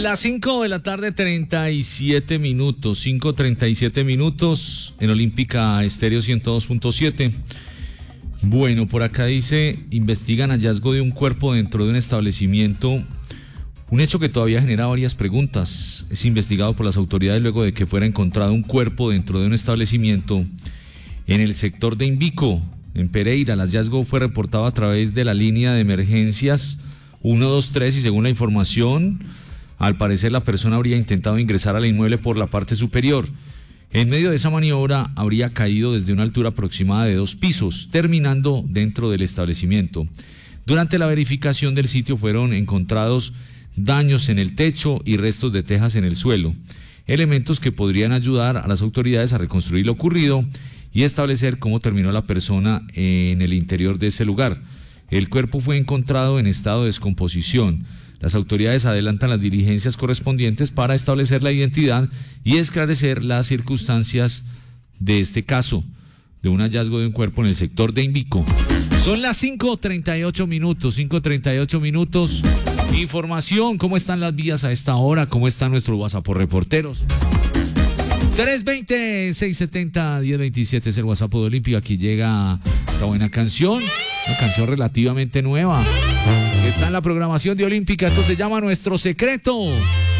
Las 5 de la tarde, 37 minutos, 5:37 minutos en Olímpica Estéreo 102.7. Bueno, por acá dice, investigan hallazgo de un cuerpo dentro de un establecimiento, un hecho que todavía genera varias preguntas. Es investigado por las autoridades luego de que fuera encontrado un cuerpo dentro de un establecimiento en el sector de Invico, en Pereira. El hallazgo fue reportado a través de la línea de emergencias 123 y según la información, al parecer la persona habría intentado ingresar al inmueble por la parte superior. En medio de esa maniobra habría caído desde una altura aproximada de 2 pisos, terminando dentro del establecimiento. Durante la verificación del sitio fueron encontrados daños en el techo y restos de tejas en el suelo, elementos que podrían ayudar a las autoridades a reconstruir lo ocurrido y establecer cómo terminó la persona en el interior de ese lugar. El cuerpo fue encontrado en estado de descomposición. Las autoridades adelantan las diligencias correspondientes para establecer la identidad y esclarecer las circunstancias de este caso, de un hallazgo de un cuerpo en el sector de Invico. Son las 5:38 minutos, 5:38 minutos. Información, ¿cómo están las vías a esta hora? ¿Cómo está nuestro WhatsApp por reporteros? 320-670-1027 es el WhatsApp de Olímpica. Aquí llega esta buena canción, una canción relativamente nueva. Está en la programación de Olímpica. Esto se llama Nuestro Secreto.